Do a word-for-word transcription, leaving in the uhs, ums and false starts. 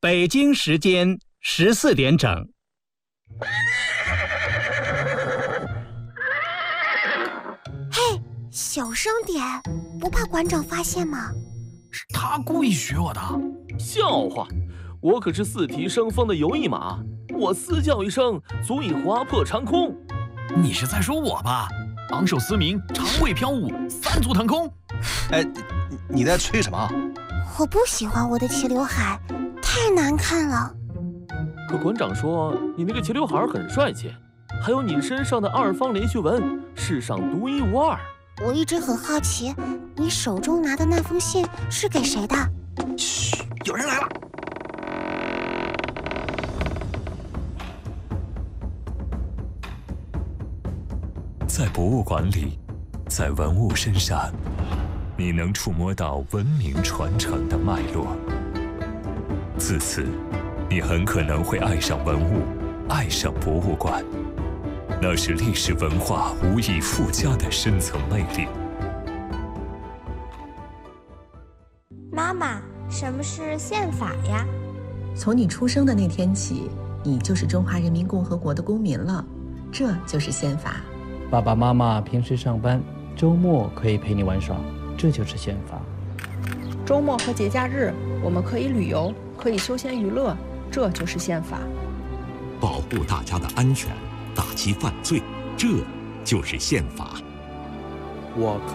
北京时间十四点整。 嘿，小声点，不怕馆长发现吗？ 是他故意学我的。 笑话，我可是四蹄生风的游翼马，我嘶叫一声足以划破长空。 你是在说我吧？昂首嘶鸣，长尾飘舞，三足腾空。 哎，你在吹什么？ 我不喜欢我的齐刘海，太难看了。 可馆长说你那个齐刘海很帅气，还有你身上的二方连续纹，世上独一无二。 我一直很好奇，你手中拿的那封信是给谁的？ 嘘，有人来了。 在博物馆里，在文物身上，你能触摸到文明传承的脉络。自此，你很可能会爱上文物，爱上博物馆。那是历史文化无以复加的深层魅力。 妈妈，什么是宪法呀？ 从你出生的那天起，你就是中华人民共和国的公民了，这就是宪法。 爸爸妈妈平时上班，周末可以陪你玩耍，这就是宪法。 周末和节假日，我们可以旅游，可以休闲娱乐，这就是宪法。 保护大家的安全，打击犯罪，这就是宪法。 我可